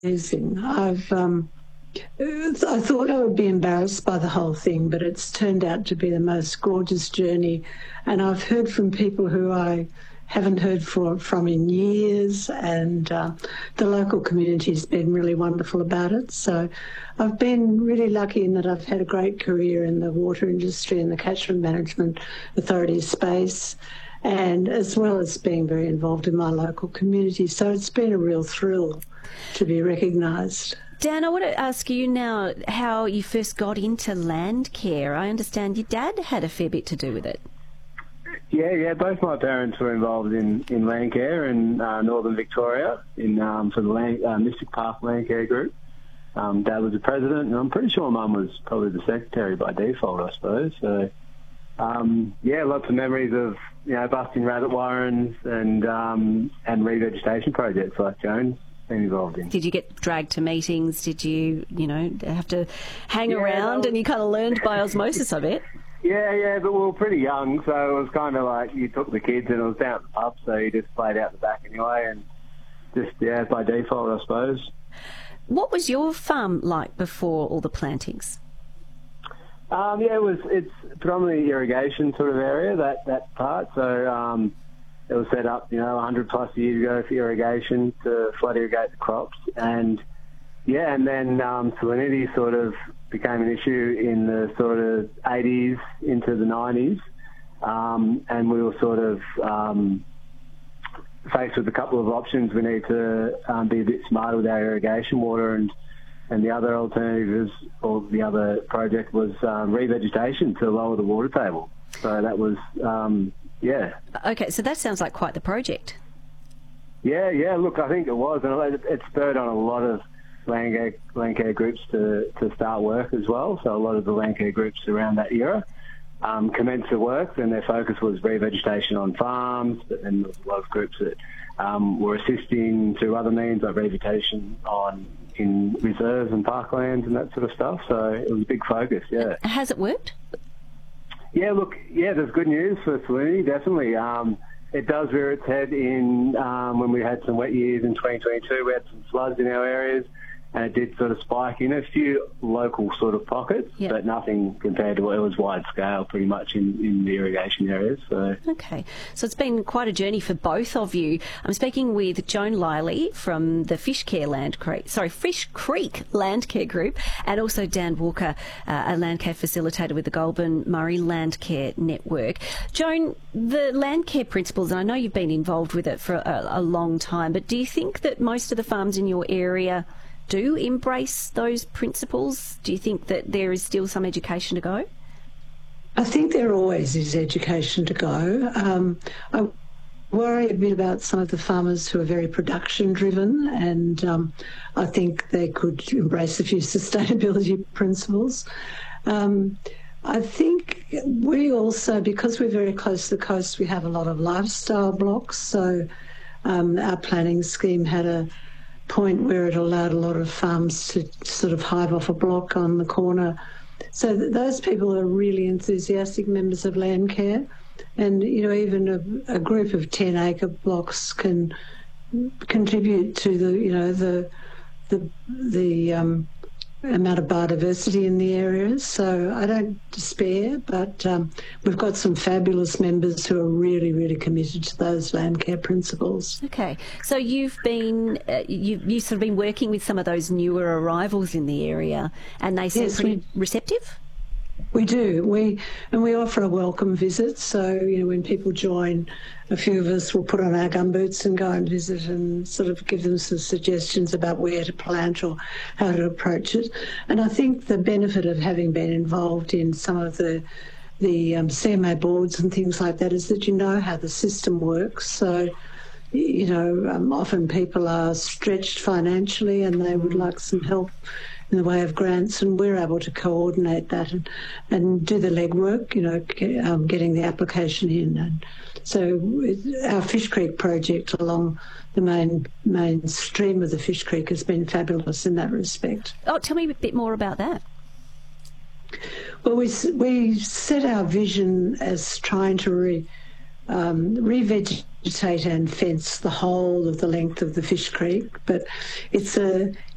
amazing. I thought I would be embarrassed by the whole thing, but it's turned out to be the most gorgeous journey. And I've heard from people who I haven't heard from in years, and the local community has been really wonderful about it. So I've been really lucky in that I've had a great career in the water industry and the Catchment Management Authority space, and as well as being very involved in my local community. So it's been a real thrill to be recognised. Dan, I want to ask you now how you first got into land care. I understand your dad had a fair bit to do with it. Yeah. Both my parents were involved in land care in northern Victoria for the Mystic Park Land Care Group. Dad was the president, and I'm pretty sure Mum was probably the secretary by default, I suppose. So, lots of memories of busting rabbit warrens and revegetation projects like Joan's been involved in. Did you get dragged to meetings? Did you have to hang around and you kind of learned by osmosis, I bet? Yeah, but we were pretty young, so it was kind of like you took the kids and it was down at the pub, so you just played out the back anyway, and just, by default, I suppose. What was your farm like before all the plantings? It's predominantly irrigation sort of area, that part, so it was set up, 100 plus years ago for irrigation to flood irrigate the crops, and then salinity sort of became an issue in the sort of 80s into the 90s, and we were sort of faced with a couple of options. We need to be a bit smarter with our irrigation water, and the other alternatives, or the other project was revegetation to lower the water table. So that was, Okay, so that sounds like quite the project. Yeah, look, I think it was, and it spurred on a lot of land care groups to start work as well. So a lot of the land care groups around that era commenced the work, and their focus was revegetation on farms, but then there was a lot of groups that were assisting through other means like revegetation in reserves and parklands and that sort of stuff. So it was a big focus, yeah. Has it worked? Yeah, look, there's good news for salinity, definitely. It does rear its head in when we had some wet years in 2022. We had some floods in our areas, and it did sort of spike in a few local sort of pockets, but nothing compared to what it was wide scale pretty much in the irrigation areas. So. Okay, so it's been quite a journey for both of you. I'm speaking with Joan Liley from the Fish Creek Land Care Group, and also Dan Walker, a land care facilitator with the Goulburn Murray Land Care Network. Joan, the land care principles, and I know you've been involved with it for a long time, but do you think that most of the farms in your area do embrace those principles? Do you think that there is still some education to go? I think there always is education to go. I worry a bit about some of the farmers who are very production driven, and I think they could embrace a few sustainability principles. I think we also, because we're very close to the coast, we have a lot of lifestyle blocks. So our planning scheme had a point where it allowed a lot of farms to sort of hive off a block on the corner. So those people are really enthusiastic members of land care. And, even a group of 10-acre blocks can contribute to the amount of biodiversity in the areas. So I don't despair, but we've got some fabulous members who are really, really committed to those land care principles. Okay, so you've been you've sort of been working with some of those newer arrivals in the area, and they seem pretty receptive? We do. We offer a welcome visit. So, when people join, a few of us will put on our gumboots and go and visit and sort of give them some suggestions about where to plant or how to approach it. And I think the benefit of having been involved in some of the CMA boards and things like that is that you know how the system works. So, often people are stretched financially and they would like some help in the way of grants, and we're able to coordinate that and do the legwork, getting the application in. And so our Fish Creek project along the main stream of the Fish Creek has been fabulous in that respect. Oh, tell me a bit more about that. Well, we set our vision as trying to revegetate and fence the whole of the length of the Fish Creek, but it's